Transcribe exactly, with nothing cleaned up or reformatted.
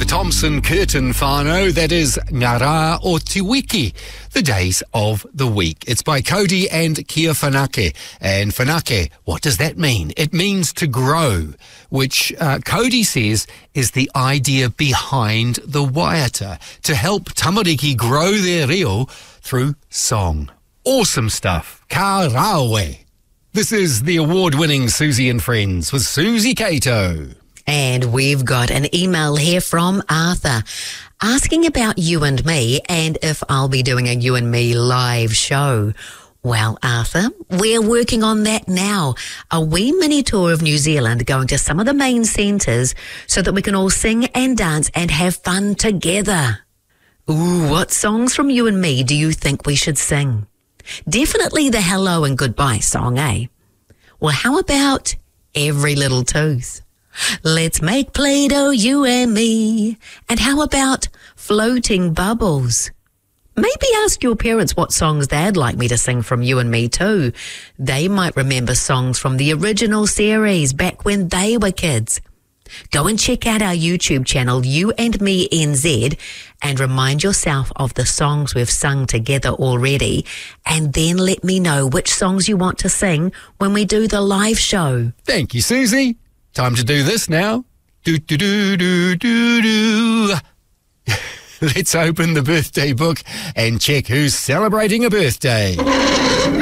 Thompson Curtin whānau, that is Ngara o Te Wiki, the days of the week. It's by Cody and Kia Whanake. And Whanake, what does that mean? It means to grow, which uh, Cody says is the idea behind the waiata, to help tamariki grow their reo through song. Awesome stuff. Ka rawe. This is the award-winning Susie and Friends with Susie Cato. And we've got an email here from Arthur asking about You and Me and if I'll be doing a You and Me live show. Well, Arthur, we're working on that now. A wee mini tour of New Zealand, going to some of the main centres so that we can all sing and dance and have fun together. Ooh, what songs from You and Me do you think we should sing? Definitely the hello and goodbye song, eh? Well, how about Every Little Tooth? Let's make Play-Doh, you and me. And how about Floating Bubbles? Maybe ask your parents what songs they'd like me to sing from You and Me too. They might remember songs from the original series back when they were kids. Go and check out our YouTube channel, You and Me N Z, and remind yourself of the songs we've sung together already, and then let me know which songs you want to sing when we do the live show. Thank you, Susie. Time to do this now. Do, do, do, do, do, do. Let's open the birthday book and check who's celebrating a birthday.